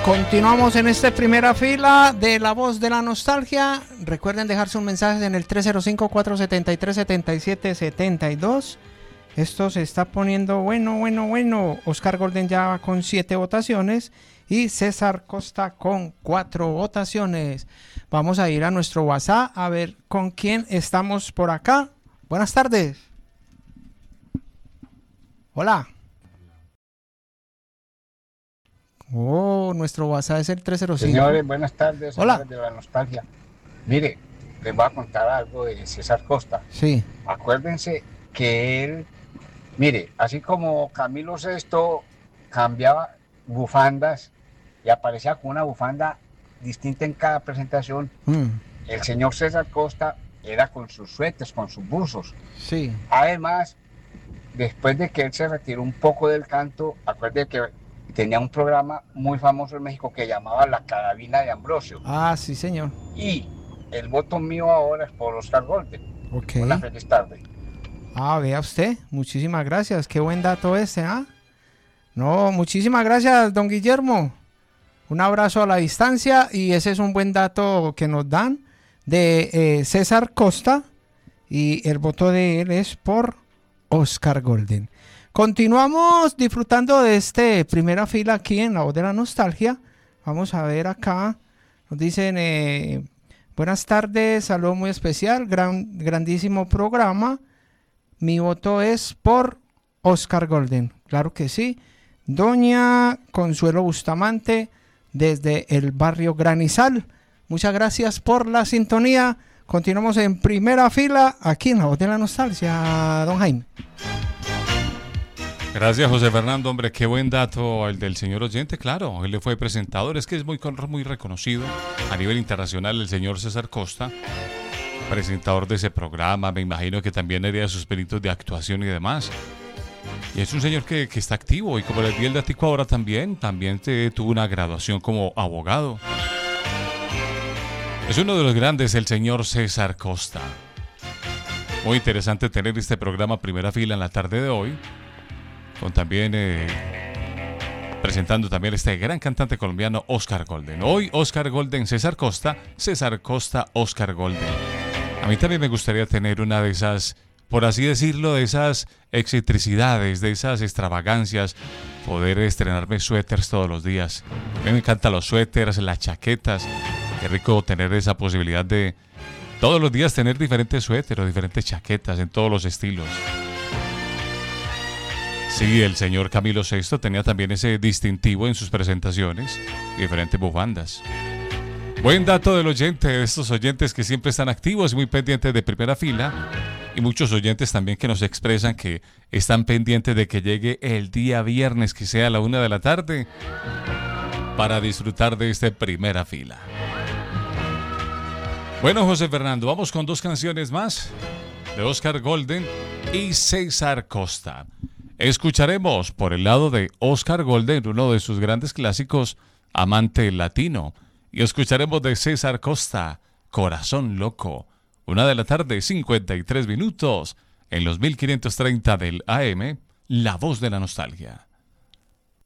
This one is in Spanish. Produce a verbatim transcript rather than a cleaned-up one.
Continuamos en esta primera fila de La Voz de la Nostalgia. Recuerden dejar sus mensajes en el tres cero cinco, cuatro siete tres, siete siete siete dos. Esto se está poniendo bueno, bueno, bueno. Oscar Golden ya va con siete votaciones y César Costa con cuatro votaciones. Vamos a ir a nuestro WhatsApp a ver con quién estamos por acá. Buenas tardes. Hola. Oh, nuestro WhatsApp es el tres cero cinco. Señores, buenas tardes. Hola. De la nostalgia. Mire, les voy a contar algo de César Costa. Sí. Acuérdense que él, mire, así como Camilo sexto cambiaba bufandas y aparecía con una bufanda distinta en cada presentación, mm. el señor César Costa era con sus suéteres, con sus buzos. Sí. Además, después de que él se retiró un poco del canto, acuérdense que tenía un programa muy famoso en México que llamaba La Carabina de Ambrosio. Ah, sí, señor. Y el voto mío ahora es por Oscar Golden. Ok. Una feliz tarde. Ah, vea usted. Muchísimas gracias. Qué buen dato ese, ¿ah? ¿eh? No, muchísimas gracias, don Guillermo. Un abrazo a la distancia y ese es un buen dato que nos dan de eh, César Costa y el voto de él es por Oscar Golden. Continuamos disfrutando de este primera fila aquí en La Voz de la Nostalgia. Vamos a ver acá. Nos dicen, eh, buenas tardes, saludo muy especial, gran, grandísimo programa. Mi voto es por Oscar Golden. Claro que sí. Doña Consuelo Bustamante, desde el barrio Granizal. Muchas gracias por la sintonía. Continuamos en primera fila aquí en La Voz de la Nostalgia, don Jaime. Gracias, José Fernando. Hombre, qué buen dato el del señor oyente. Claro, él le fue presentador. Es que es muy, muy reconocido a nivel internacional el señor César Costa, presentador de ese programa. Me imagino que también haría sus peritos de actuación y demás. Y es un señor que, que está activo. Y como les di el datico ahora también, también te, tuvo una graduación como abogado. Es uno de los grandes, el señor César Costa. Muy interesante tener este programa Primera Fila en la tarde de hoy. Con también eh, presentando también este gran cantante colombiano Oscar Golden. Hoy Oscar Golden, César Costa, César Costa, Oscar Golden. A mí también me gustaría tener una de esas, por así decirlo, de esas excentricidades, de esas extravagancias, poder estrenarme suéteres todos los días. A mí me encantan los suéteres, las chaquetas. Qué rico tener esa posibilidad de todos los días tener diferentes suéteres, diferentes chaquetas en todos los estilos. Sí, el señor Camilo sexto tenía también ese distintivo en sus presentaciones, diferentes bufandas. Buen dato del oyente, de estos oyentes que siempre están activos y muy pendientes de primera fila, y muchos oyentes también que nos expresan que están pendientes de que llegue el día viernes, que sea a la una de la tarde, para disfrutar de esta primera fila. Bueno, José Fernando, vamos con dos canciones más de Oscar Golden y César Costa. Escucharemos por el lado de Oscar Golden, uno de sus grandes clásicos, Amante Latino. Y escucharemos de César Costa, Corazón Loco. Una de la tarde, cincuenta y tres minutos, en los mil quinientos treinta del A M, La Voz de la Nostalgia.